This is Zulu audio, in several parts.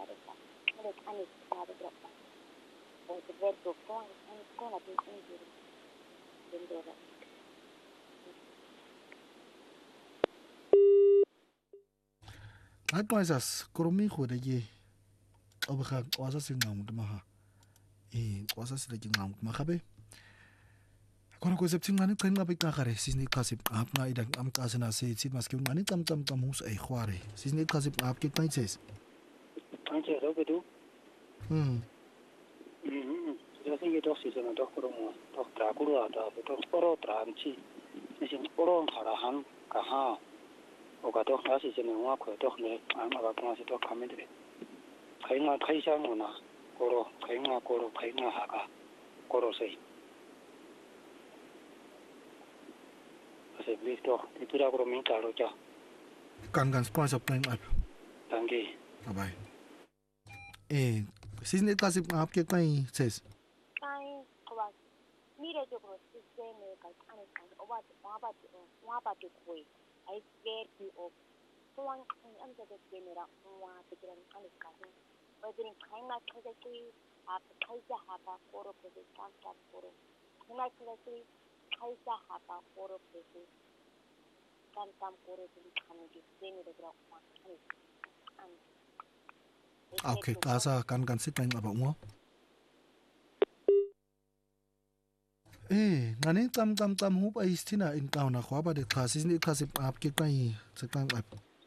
barata ale ani sabe drop o the verbo con and con a bit injury dendora Atmaisas koromi khode obakha kwasa singqamu maha kwasa sile ngqamu makhabe khona kwese buthinqani qhenqa beqaqare sisineqhasi bqapha ida amqase nase sithi maske unqani camcam hus aykhware sisineqhasi bqapha ke qayitses Anche robedu. Yo sé que dos si se me dos como dos tracuru ada dos poro tranchi. Mesin poro harahan kaha. Oga dos nasi se me wa ko dos ne ama ba kuma se dos kamedre. Kainga kaisang una koro kainga haka koro sei. Ase listo, titura koro minta roja. Kan sponsor plan up. Danke. Bye. Sisineqhasi bqapha ke qayitses kai kwa mire jo ko sisteme ka ane kan oba to koi I swear to of so one am to the camera wa to gran ane kan whether kai na kaza ki ap kaisa haba koro ko de kan koro na kaza ki kaisa haba koro ko de kan koro de kan de same de gran wa ane okay qasa kan sitang aba ungo ngani cam hup ayisthina in kauna khwaba de khasi ni khasi ap ke kai tsang ap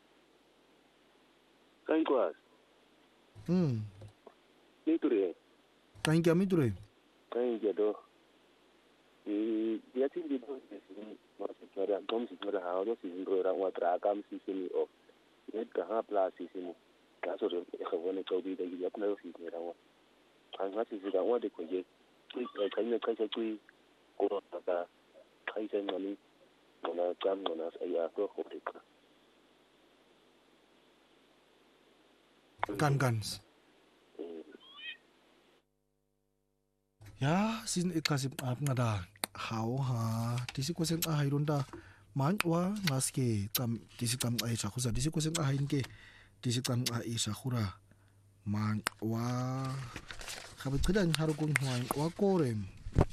Kai kwas. Niture. Kai kya miture Kai do. Ya tin di do ni mo se kara dom si kara ha do si ro ra wa tra kam si ni o. Net ka ha pla si ni. Ka so re ka wona ko bi de ya kuna si ni ra wa. An ha si ga wa de ko je. Kai ne kai sai ko ta kai sai ngani na kam na ya ko ko de ka. kan ya sin ikasip ap ngada how ha disi kwesen a hairunda manwa ngaske tam disi tam ai chakhusa disi kwesen a hain ke disi tam a isa khura manwa khabit khidan harukun huan wa korem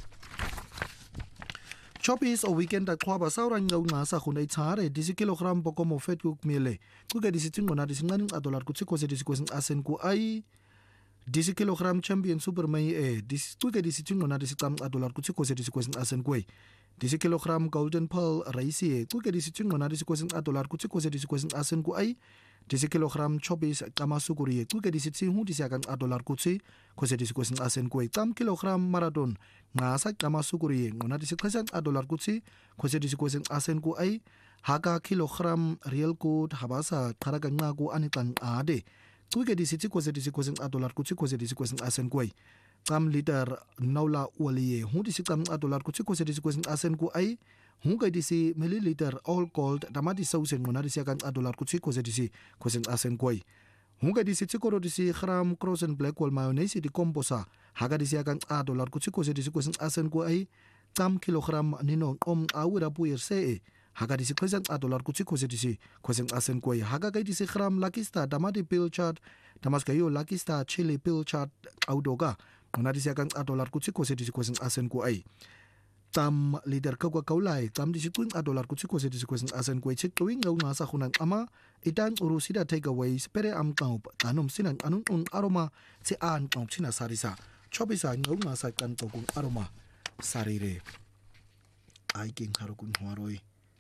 Chopis o weekend at kwaba sauran ngau nga sa khunai thare disi kilogram boko mo fet kuk mele kuke disi tingona disi nganing $1 ku tsiko se disi kwesen asen ku ai disi kilogram champion super mai disi kuke disi tingona disi tam $1 ku tsiko se disi kwesen asen ku disi kilogram golden pearl raisi kuke disi tingona disi kwesen $1 ku tsiko se disi kwesen asen ku ai disi kilogram chopis kama sukuri kuke disi tingu disi akan $1 ku tsi kwese disi kwesen asen ku tam kilogram marathon ngasa kama sukuri ngona disi kwesen $1 ku tsi kwese disi kwesen asen ku ai haka kilogram real good habasa kharaga ngaku anitan ade kuke disi kwese disi kwesen $1 ku tsi kwese disi kwesen asen ku ai kam liter naula waliye hu disi kam $1 ku tsi kwese disi kwesen asen ku ai hu ga disi milliliter all gold damati sausen ngona disi kan $1 ku tsi kwese disi kwesen asen ku ai hu ga disi tsikoro disi gram cross and black wall mayonnaise di komposa haga disi kan $1 ku tsi kwese disi kwesen asen ku ai kam kilogram nino awira puyer se haga disi kwesen $1 ku tsi kwese disi kwesen asen ku ai haga ga disi gram lucky star damati pill chart damaska yo lucky star chili pill chart audoga ngona disi kan $1 ku tsi kwese disi kwesen asen ku ai tam leader ka kwa kaulai tam disi $1 ku tsi kwese disi kwesen asen ku ai chik twing ngau nga sa khunan ama itan urusida take away spere am kaup tanum sinan anun aroma si an kaup china sarisa chobisa ngau nga sa kan to kung aroma sarire ai king harukun horoi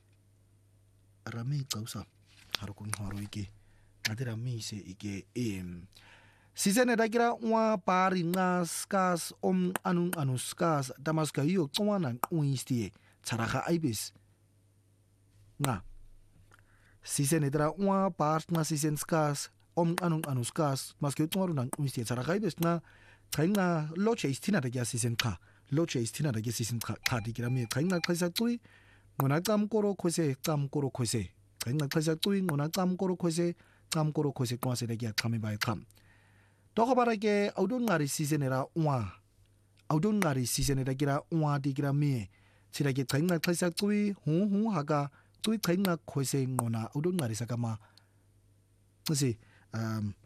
rami kausa harukun horoi ke adira mi se ike Season na kira wa pari ngas kas anun anuskas damaska yo kawanan uistie tsaraka aibis nga season edra wa part na season skas anun anuskas maske tomaru nan uistie tsaraka aibis na kainga loche istina da ya season ka loche istina da ya season ka di kira mi kainga kaisa tui ngona kam koro khose kainga kaisa tui ngona kam koro khose kwa se da ya kami bai kam Toko barake audon ngari season era audon ngari season era kira di kira mi sira ke kainga kaisa tui hu haga tui kainga khose ngona audon ngari sakama ngasi